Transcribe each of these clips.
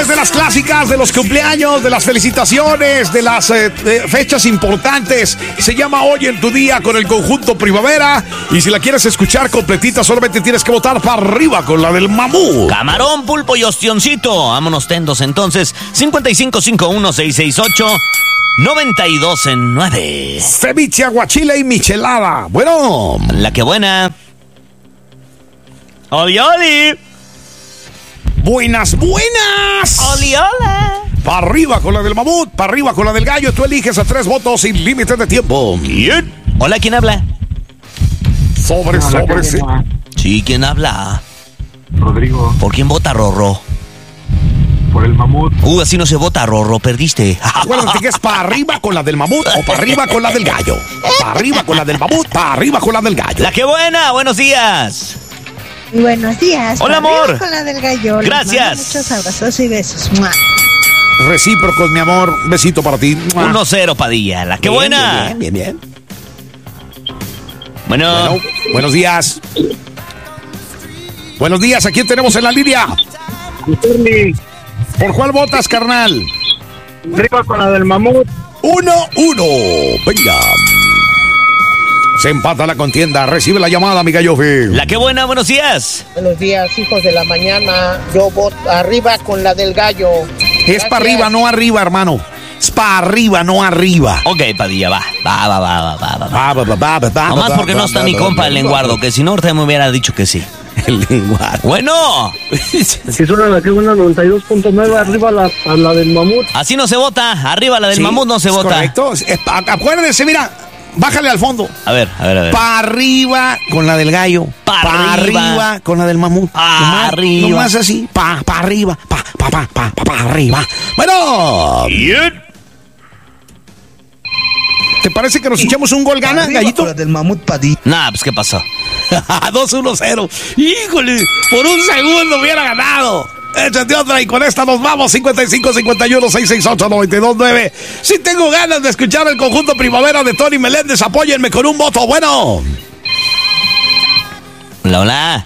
es de las clásicas, de los cumpleaños, de las felicitaciones, de las fechas importantes. Se llama Hoy en tu Día con el conjunto Primavera. Y si la quieres escuchar completita, solamente tienes que votar para arriba con la del Mamut. Camarón, pulpo y ostioncito. Vámonos tendos entonces. 5551-668-92 en 9. Ceviche, aguachile y michelada. Bueno. La que buena. ¡Oli, oli! ¡Buenas, buenas! ¡Oli, hola! Para arriba con la del Mamut, para arriba con la del Gallo. Tú eliges a 3 votos sin límite de tiempo. Bien. Hola, ¿quién habla? Sobre. Sí, ¿quién habla? Rodrigo, ¿Por quién vota, Rorro? por el Mamut. Así no se vota, Rorro, perdiste. Acuérdate que es para arriba con la del Mamut o para arriba con la del Gallo. Para arriba con la del Mamut, para arriba con la del Gallo. La que buena, buenos días. Buenos días. Hola, Para arriba amor. con la del Gallo. Les Gracias. mando muchos abrazos y besos. ¡Mua! Recíprocos, mi amor. Un besito para ti. 1-0, Padilla. La que Bien, buena. Bien. Bueno, Buenos días. Buenos días, ¿a quién tenemos en la línea? ¿Por cuál votas, carnal? Arriba con la del Mamut. 1-1. Venga. Se empata la contienda. Recibe la llamada, mi Gallofi. la que buena, buenos días. Buenos días, hijos de la mañana. Yo voto arriba con la del Gallo. Es para arriba, no arriba, hermano. Es para arriba, no arriba. Ok, Padilla, va. Nomás Nomás porque no está mi compa el lenguardo, que si no, ahorita me hubiera dicho que sí. El lenguaje. Bueno, Aquí suena la que buena 92.9. Arriba a la del Mamut. así no se vota. Arriba la del Sí, Mamut no se es vota. Correcto. Acuérdense, mira, bájale al fondo. A ver. Para arriba con la del Gallo. Pa' arriba. Con la del Mamut. Pa' arriba. Nomás así. Pa' arriba. Pa' arriba. Bueno. ¿Te parece que nos echemos un gol gana, Gallito? La del Mamut Padilla. Nah, pues ¿qué pasó? 2-1-0. Híjole, por un segundo hubiera ganado. Échate otra y con esta nos vamos. 55-51-668-92-9. Si tengo ganas de escuchar el conjunto Primavera de Tony Meléndez, apóyenme con un voto. Bueno. Hola.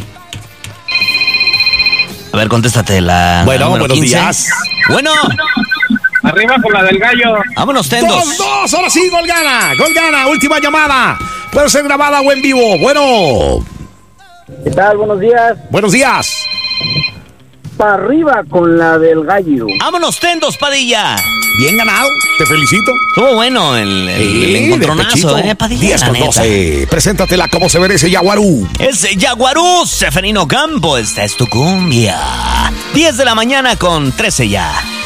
A ver, contéstate la. Bueno, número buenos 15. días. Bueno, Arriba con la del Gallo. vámonos tendos. 2-2. Ahora sí, gol gana. Última llamada. Puede ser grabada o en vivo. Bueno. ¿Qué tal? Buenos días. Buenos días. Para arriba con la del Gallo. Vámonos tendos, Padilla. Bien ganado. Te felicito. Estuvo bueno el encontronazo, Padilla, la neta. 10-12. Preséntatela como se merece, Yaguarú. Es Yaguarú, Seferino Campo. Esta es tu cumbia. 10 de la mañana con 13 ya.